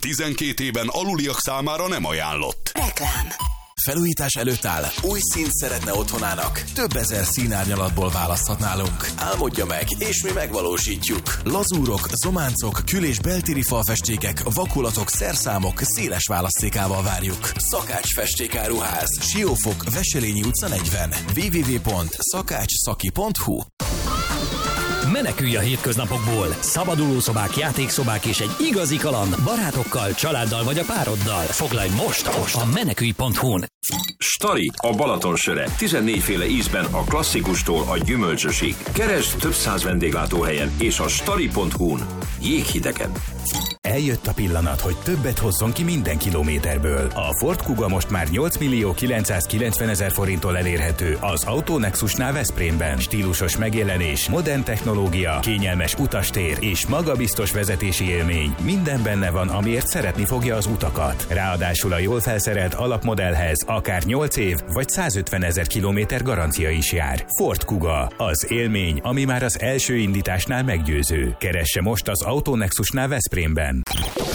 12 éven aluliak számára nem ajánlott. Reklám. Felújítás előtt áll, új színt szeretne otthonának. Több ezer színárnyalatból választhat nálunk. Álmodja meg, és mi megvalósítjuk. Lazúrok, zománcok, kül- és beltéri falfestékek, vakulatok, szerszámok széles választékával várjuk. Szakács Festékáruház, Siófok, Veselényi utca 40. www.szakácsszaki.hu. Menekülj a hétköznapokból! Szabadulószobák, játékszobák és egy igazi kaland barátokkal, családdal vagy a pároddal. Foglalj most a menekülj.hu-n! Stari, a Balaton söre. 14 féle ízben a klasszikustól a gyümölcsösig. Keresd több száz vendéglátóhelyen és a stari.hu-n. Jéghidegen. Eljött a pillanat, hogy többet hozzon ki minden kilométerből. A Ford Kuga most már 8.990.000 forinttól elérhető az Autonexusnál Veszprémben. Stílusos megjelenés, modern technológia, kényelmes utastér és magabiztos vezetési élmény. Minden benne van, amiért szeretni fogja az utakat. Ráadásul a jól felszerelt alapmodellhez akár 8 év vagy 150.000 kilométer garancia is jár. Ford Kuga, az élmény, ami már az első indításnál meggyőző. Keresse most az Autonexusnál Veszprémben.